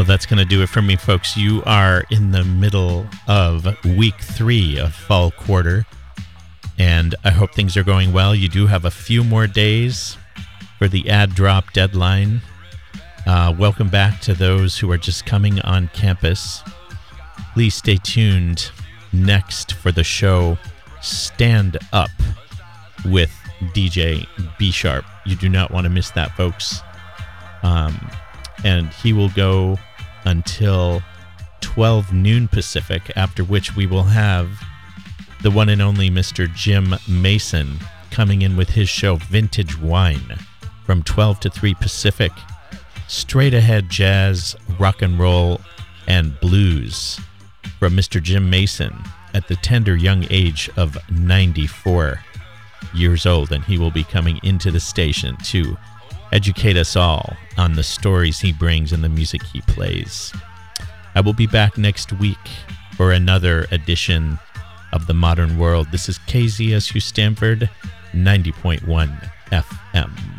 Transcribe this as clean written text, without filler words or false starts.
Well, that's going to do it for me, folks. You are in the middle of week 3 of fall quarter, and I hope things are going well. You do have a few more days for the ad drop deadline. Welcome back to those who are just coming on campus. Please stay tuned next for the show Stand Up with DJ B Sharp. You do not want to miss that, folks. And he will go until 12 noon Pacific, after which we will have the one and only Mr. Jim Mason coming in with his show Vintage Wine from 12 to 3 Pacific. Straight ahead jazz, rock and roll, and blues from Mr. Jim Mason at the tender young age of 94 years old, and he will be coming into the station to educate us all on the stories he brings and the music he plays. I will be back next week for another edition of The Modern World. This is KZSU Stanford, 90.1 FM.